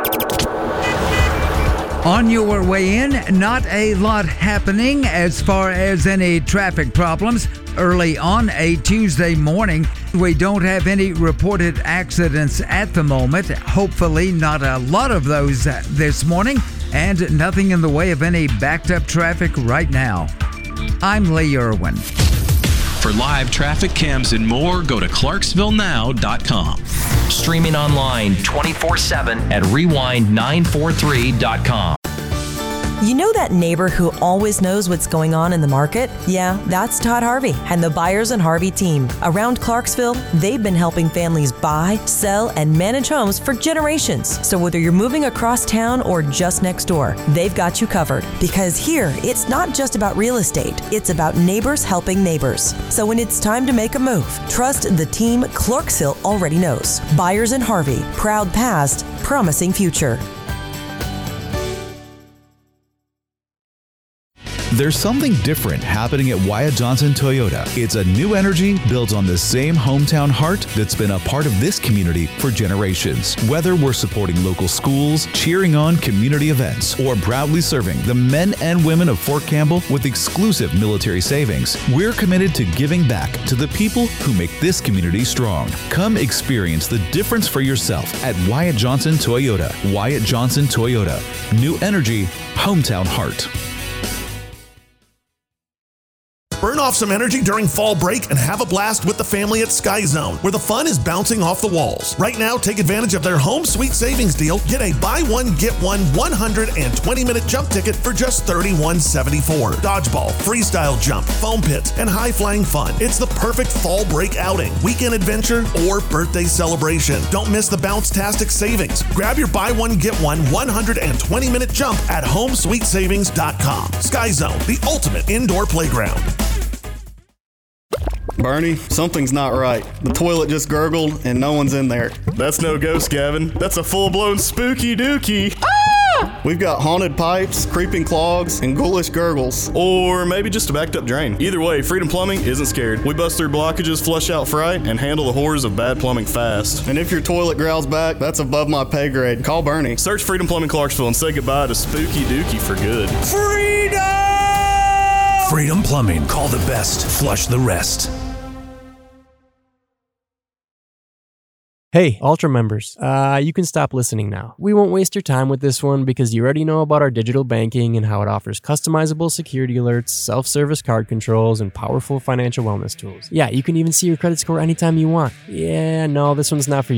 On your way in, not a lot happening as far as any traffic problems. Early on a Tuesday morning, we don't have any reported accidents at the moment. Hopefully not a lot of those this morning, and nothing in the way of any backed up traffic right now. I'm Lee Irwin. For live traffic cams and more, go to ClarksvilleNow.com. Streaming online 24/7 at Rewind943.com. You know that neighbor who always knows what's going on in the market? Yeah, that's Todd Harvey and the Byers and Harvey team. Around Clarksville, they've been helping families buy, sell, and manage homes for generations. So whether you're moving across town or just next door, they've got you covered. Because here, it's not just about real estate, it's about neighbors helping neighbors. So when it's time to make a move, trust the team Clarksville already knows. Byers and Harvey, proud past, promising future. There's something different happening at Wyatt Johnson Toyota. It's a new energy built on the same hometown heart that's been a part of this community for generations. Whether we're supporting local schools, cheering on community events, or proudly serving the men and women of Fort Campbell with exclusive military savings, we're committed to giving back to the people who make this community strong. Come experience the difference for yourself at Wyatt Johnson Toyota. Wyatt Johnson Toyota. New energy, hometown heart. Burn off some energy during fall break and have a blast with the family at Sky Zone, where the fun is bouncing off the walls. Right now, take advantage of their Home Sweet Savings deal. Get a buy one, get one 120-minute jump ticket for just $31.74. Dodgeball, freestyle jump, foam pits, and high-flying fun. It's the perfect fall break outing, weekend adventure, or birthday celebration. Don't miss the Bounce-tastic savings. Grab your buy one, get one 120-minute jump at HomeSweetSavings.com. Sky Zone, the ultimate indoor playground. Bernie, something's not right. The toilet just gurgled and no one's in there. That's no ghost, Gavin. That's a full-blown spooky dookie. Ah! We've got haunted pipes, creeping clogs, and ghoulish gurgles. Or maybe just a backed-up drain. Either way, Freedom Plumbing isn't scared. We bust through blockages, flush out fright, and handle the horrors of bad plumbing fast. And if your toilet growls back, that's above my pay grade. Call Bernie. Search Freedom Plumbing Clarksville and say goodbye to spooky dookie for good. Freedom Plumbing. Call the best. Flush the rest. Hey, Ultra members, you can stop listening now. We won't waste your time with this one because you already know about our digital banking and how it offers customizable security alerts, self-service card controls, and powerful financial wellness tools. Yeah, you can even see your credit score anytime you want. Yeah, no, this one's not for you.